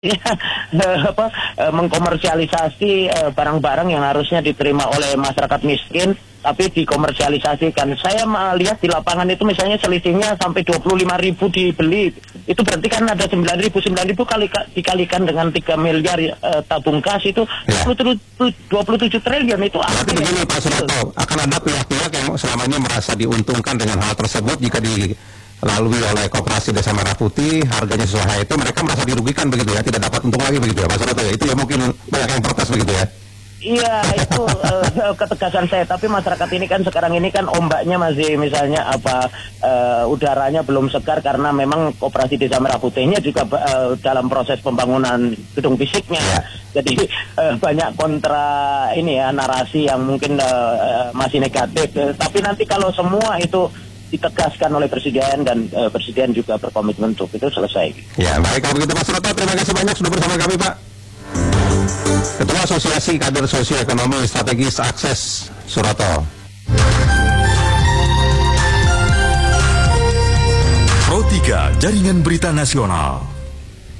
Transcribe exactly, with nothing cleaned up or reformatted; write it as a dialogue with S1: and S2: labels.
S1: Ya, apa eh, mengkomersialisasi eh, barang-barang yang harusnya diterima oleh masyarakat miskin, tapi dikomersialisasikan. Saya melihat di lapangan itu misalnya selisihnya sampai dua puluh lima ribu dibeli. Itu berarti kan ada sembilan ribu, sembilan ribu kali dikalikan dengan tiga miliar eh, tabung kas itu
S2: ya.
S1: dua puluh tujuh triliun itu.
S2: Berarti begini Pak Suroto, akan ada pihak-pihak yang selama ini merasa diuntungkan dengan hal tersebut jika dilalui oleh Koperasi Desa Merah Putih, harganya sesuai itu, mereka merasa dirugikan begitu ya, tidak dapat untung lagi begitu ya Pak Suroto ya, itu ya mungkin banyak yang protes begitu ya.
S1: Iya, itu uh, ketegasan saya. Tapi masyarakat ini kan sekarang ini kan ombaknya masih misalnya apa uh, udaranya belum segar karena memang Koperasi Desa Merah Putihnya juga uh, dalam proses pembangunan gedung fisiknya.
S2: Ya.
S1: Jadi uh, banyak kontra ini ya narasi yang mungkin uh, masih negatif. Uh, tapi nanti kalau semua itu ditegaskan oleh Presiden dan uh, Presiden juga berkomitmen untuk itu selesai.
S2: Ya, baik kalau begitu Pak Suroto, terima kasih banyak sudah bersama kami Pak. Ketua Asosiasi Kader Sosioekonomi Strategis Akses Suroto.
S3: Pro tiga Jaringan Berita Nasional.